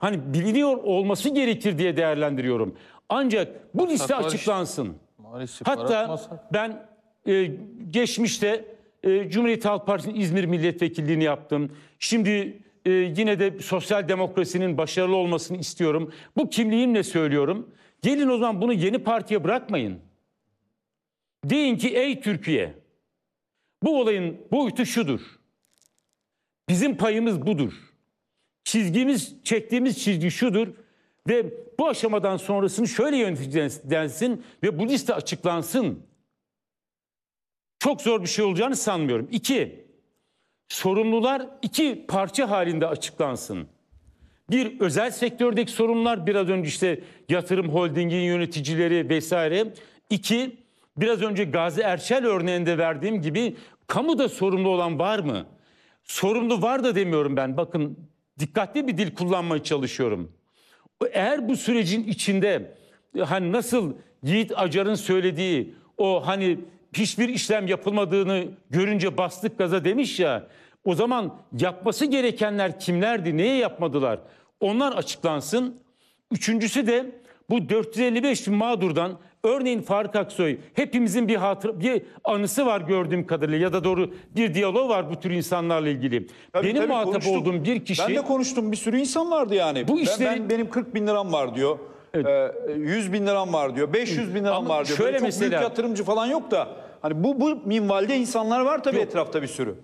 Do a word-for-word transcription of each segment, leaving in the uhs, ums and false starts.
hani biliniyor olması gerekir diye değerlendiriyorum. Ancak bu liste var açıklansın. Maalesef Hatta aratmazsa. ben e, geçmişte e, Cumhuriyet Halk Partisi'nin İzmir milletvekilliğini yaptım. Şimdi e, yine de sosyal demokrasinin başarılı olmasını istiyorum. Bu kimliğimle söylüyorum. Gelin o zaman bunu yeni partiye bırakmayın. Deyin ki ey Türkiye, bu olayın boyutu şudur. Bizim payımız budur. Çizgimiz, çektiğimiz çizgi şudur ve bu aşamadan sonrasını şöyle yöneteceğiz densin ve bu liste açıklansın. Çok zor bir şey olacağını sanmıyorum. İki, sorumlular iki parça halinde açıklansın. Bir, özel sektördeki sorumlular, biraz önce işte yatırım holdingin yöneticileri vesaire. İki, biraz önce Gazi Erçel örneğinde verdiğim gibi kamuda sorumlu olan var mı? Sorumlu var da demiyorum ben. Bakın dikkatli bir dil kullanmaya çalışıyorum. Eğer bu sürecin içinde hani nasıl Yiğit Acar'ın söylediği o hani hiçbir işlem yapılmadığını görünce bastık gaza demiş ya, o zaman yapması gerekenler kimlerdi, neye yapmadılar? Onlar açıklansın. Üçüncüsü de bu dört yüz elli beş bin mağdurdan örneğin Faruk Aksoy hepimizin bir hatır, bir anısı var gördüğüm kadarıyla ya da doğru bir diyalog var bu tür insanlarla ilgili. Tabii, Benim tabii, muhatap konuştuk. olduğum bir kişi... Ben de konuştum, bir sürü insan vardı yani. Bu Ben- işleri- ben, benim kırk bin liram var diyor. Evet. Ee, yüz bin liram var diyor. beş yüz bin liram Ama var diyor. şöyle Böyle çok mesela- büyük yatırımcı falan yok da. Hani bu, bu minvalde insanlar var tabii Yok. etrafta bir sürü.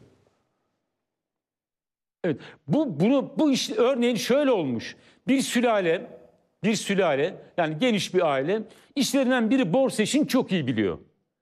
Evet. Bu bunu bu iş örneğin şöyle olmuş. Bir sülale, bir sülale yani geniş bir aile işlerinden biri borsa işini çok iyi biliyor.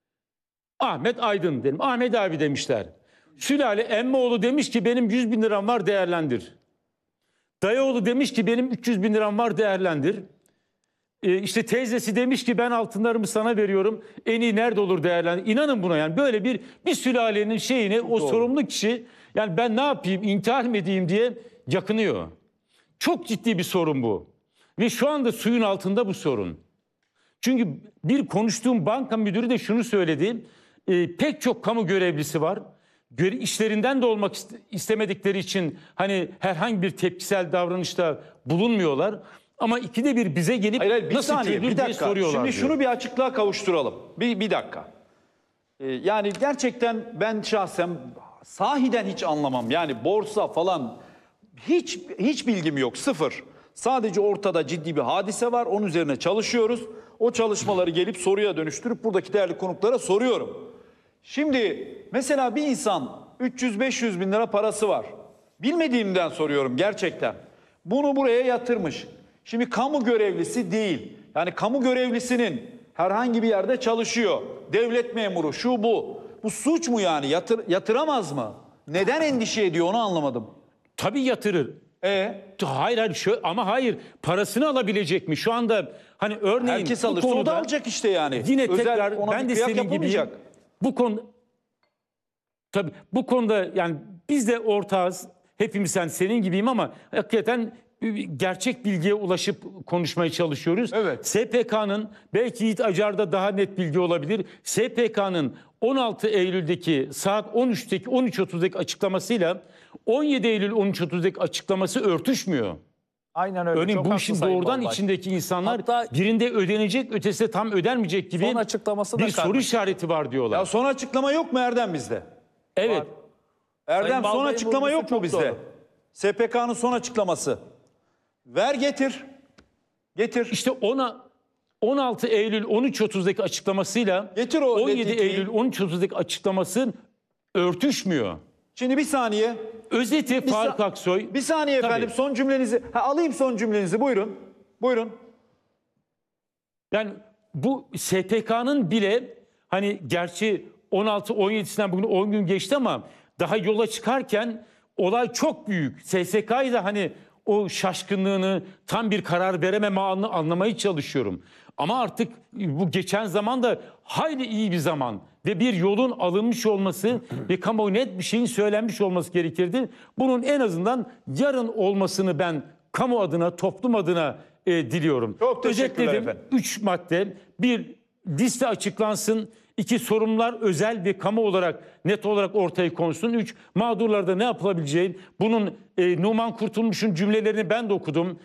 Ahmet Aydın dedim. Ahmet abi demişler. Sülale Emmoğlu demiş ki benim yüz bin liram var değerlendir. Dayıoğlu demiş ki benim üç yüz bin liram var değerlendir. Ee, işte teyzesi demiş ki ben altınlarımı sana veriyorum. En iyi nerede olur değerlendir. İnanın buna yani böyle bir bir sülalenin şeyini o Doğru. sorumlu kişi yani ben ne yapayım intihar mı edeyim diye yakınıyor. Çok ciddi bir sorun bu. Ve şu anda suyun altında bu sorun. Çünkü bir konuştuğum banka müdürü de şunu söyledi. Ee, pek çok kamu görevlisi var. Göre, işlerinden de olmak iste- istemedikleri için hani herhangi bir tepkisel davranışta bulunmuyorlar. Ama ikide bir bize gelip Hayır, hayır, bir nasıl saniye, çözülür bir diye dakika. soruyorlar. Şimdi diyor. şunu bir açıklığa kavuşturalım. Bir, bir dakika. Ee, yani gerçekten ben şahsen sahiden hiç anlamam. Yani borsa falan hiç hiç bilgim yok, sıfır. Sadece ortada ciddi bir hadise var. Onun üzerine çalışıyoruz. O çalışmaları gelip soruya dönüştürüp buradaki değerli konuklara soruyorum. Şimdi mesela bir insan üç yüz beş yüz bin lira parası var. Bilmediğimden soruyorum gerçekten. Bunu buraya yatırmış. Şimdi kamu görevlisi değil. Yani kamu görevlisinin herhangi bir yerde çalışıyor. Devlet memuru şu bu. Bu suç mu yani? Yatır, yatıramaz mı? Neden endişe ediyor onu anlamadım. Tabii yatırır. E Hayır hayır şöyle, ama hayır parasını alabilecek mi? Şu anda hani örneğin herkes bu alırsa o konuda da alacak işte yani. yine Özel, tekrar ona ben bir de kıyak senin gibiyim. yapılmayacak. Bu konu tabii bu konuda yani biz de ortağız. Hepimiz sen senin gibiyim ama hakikaten gerçek bilgiye ulaşıp konuşmaya çalışıyoruz. Evet. S P K'nın belki Yiğit Acar'da daha net bilgi olabilir. S P K'nın on altı Eylül'deki saat on üçteki on üç otuzdaki açıklamasıyla on yedi Eylül on üç otuzdaki açıklaması örtüşmüyor. Aynen öyle. Örneğin Çok bu haklı işin Sayın doğrudan Balbay. içindeki insanlar Hatta- birinde ödenecek ötesi tam ödenmeyecek gibi Son açıklaması da bir soru karmaşık. işareti var diyorlar. Ya son açıklama yok mu Erdem bizde? Evet. Var. Erdem Sayın son Balbay'ın açıklama vurgusu yok mu çok bizde? doğru. S P K'nın son açıklaması. Ver getir. Getir. İşte ona on altı Eylül on üç otuzdaki açıklamasıyla Getir o on yedi letitiyi. Eylül on üç otuzdaki açıklaması örtüşmüyor. Şimdi bir saniye. Özeti Bir Faruk sa- Aksoy. Bir saniye Tabii. efendim son cümlenizi. Ha, alayım son cümlenizi buyurun. Buyurun. Yani bu S P K'nın bile hani gerçi on altı on yedisinden bugün on gün geçti ama daha yola çıkarken olay çok büyük. S S K'yı da hani o şaşkınlığını tam bir karar verememe anını anlamaya çalışıyorum. Ama artık bu geçen zaman da hayli iyi bir zaman ve bir yolun alınmış olması ve kamuoyu net bir şeyin söylenmiş olması gerekirdi. Bunun en azından yarın olmasını ben kamu adına, toplum adına e, diliyorum. Çok teşekkürler Özetledim. efendim. Üç madde. Bir, liste açıklansın. İki, sorumlular özel ve kamu olarak net olarak ortaya konsun. Üç, mağdurlarda ne yapılabileceği. Bunun e, Numan Kurtulmuş'un cümlelerini ben de okudum.